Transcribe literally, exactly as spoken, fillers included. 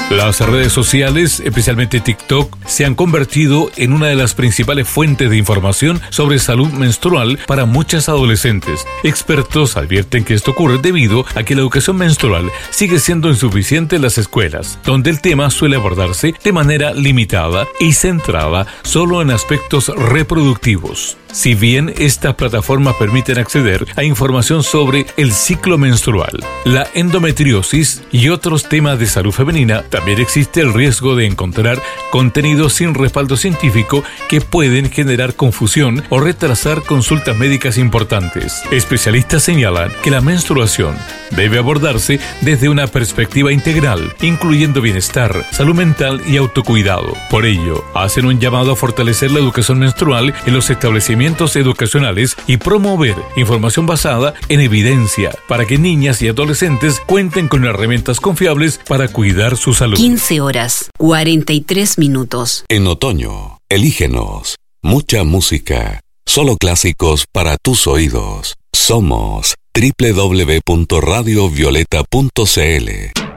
Las redes sociales, especialmente TikTok, se han convertido en una de las principales fuentes de información sobre salud menstrual para muchas adolescentes. Expertos advierten que esto ocurre debido a que la educación menstrual sigue siendo insuficiente en las escuelas, donde el tema suele abordarse de manera limitada y centrada solo en aspectos reproductivos. Si bien estas plataformas permiten acceder a información sobre el ciclo menstrual, la endometriosis y otros temas de salud femenina, también existe el riesgo de encontrar contenidos sin respaldo científico que pueden generar confusión o retrasar consultas médicas importantes. Especialistas señalan que la menstruación debe abordarse desde una perspectiva integral, incluyendo bienestar, salud mental y autocuidado. Por ello, hacen un llamado a fortalecer la educación menstrual en los establecimientos educacionales y promover información basada en evidencia para que niñas y adolescentes cuenten con herramientas confiables para cuidar su salud. quince horas, cuarenta y tres minutos. En otoño, elígenos. Mucha música. Solo clásicos para tus oídos. Somos doble u doble u doble u punto radio violeta punto c l.